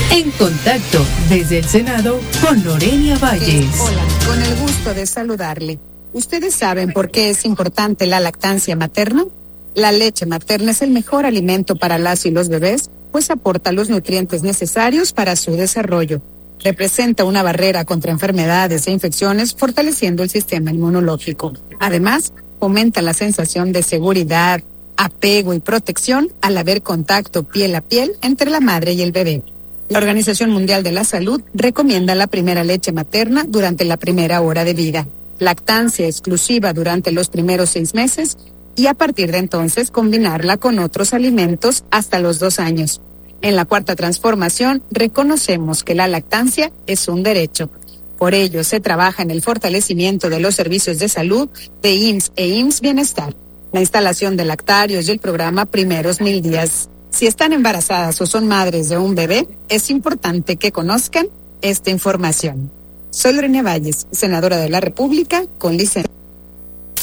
En contacto desde el Senado con Lorena Valles. Hola, con el gusto de saludarle. ¿Ustedes saben por qué es importante la lactancia materna? La leche materna es el mejor alimento para las y los bebés, pues aporta los nutrientes necesarios para su desarrollo. Representa una barrera contra enfermedades e infecciones, fortaleciendo el sistema inmunológico. Además, fomenta la sensación de seguridad, apego y protección al haber contacto piel a piel entre la madre y el bebé. La Organización Mundial de la Salud recomienda la primera leche materna durante la primera hora de vida, lactancia exclusiva durante los primeros 6 meses y a partir de entonces combinarla con otros alimentos hasta los 2 años. En la Cuarta Transformación reconocemos que la lactancia es un derecho. Por ello se trabaja en el fortalecimiento de los servicios de salud de IMSS e IMSS Bienestar, la instalación de lactarios y el programa Primeros 1000 Días. Si están embarazadas o son madres de un bebé, es importante que conozcan esta información. Soy Lorena Valles, senadora de la República, con licencia.